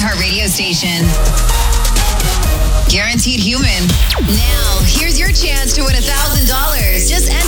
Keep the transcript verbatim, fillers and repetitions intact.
Her radio station. Guaranteed Human. Now, here's your chance to win one thousand dollars. Just